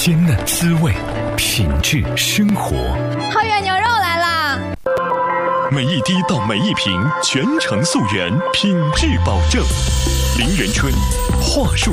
鲜嫩滋味，品质生活。 好远牛肉来啦！ 每一滴到每一瓶，全程溯源，品质保证。林元春，话术